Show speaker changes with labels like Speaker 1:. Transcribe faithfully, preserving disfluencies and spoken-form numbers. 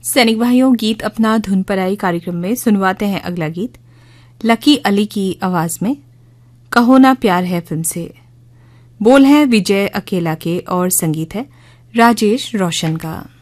Speaker 1: सैनिक भाइयों, गीत अपना धुन पर आई कार्यक्रम में सुनवाते हैं अगला गीत लकी अली की आवाज में कहो ना प्यार है फिल्म से। बोल है विजय अकेला के और संगीत है राजेश रोशन का।